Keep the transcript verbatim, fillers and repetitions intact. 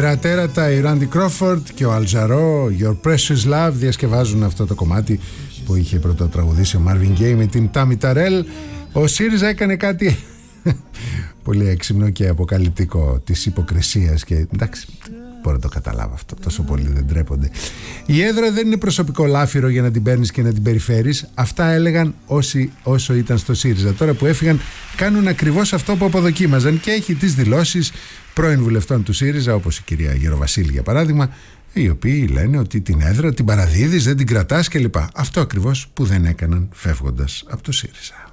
Τέρατα, η Ράντι Κρόφορντ και ο Αλζαρό, Your Precious Love, διασκευάζουν αυτό το κομμάτι που είχε πρωτοτραγουδήσει ο Marvin Gaye με την Τάμι Ταρέλ. Ο ΣΥΡΙΖΑ έκανε κάτι πολύ έξυπνο και αποκαλυπτικό της υποκρισίας και εντάξει, μπορώ να το καταλάβω αυτό, τόσο πολύ δεν τρέπονται. Η έδρα δεν είναι προσωπικό λάφυρο για να την παίρνεις και να την περιφέρεις. Αυτά έλεγαν όσοι, όσο ήταν στο ΣΥΡΙΖΑ. Τώρα που έφυγαν κάνουν ακριβώς αυτό που αποδοκίμαζαν και έχει τις δηλώσεις πρώην βουλευτών του ΣΥΡΙΖΑ, όπως η κυρία Γεροβασίλη για παράδειγμα, οι οποίοι λένε ότι την έδρα την παραδίδεις, δεν την κρατάς κλπ. Αυτό ακριβώς που δεν έκαναν φεύγοντας από το ΣΥΡΙΖΑ.